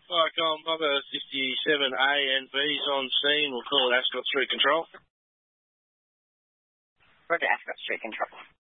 Firecom, Bravo 57ANV's on scene. We'll call it Ascot Street Control. Roger, Ascot Street Control.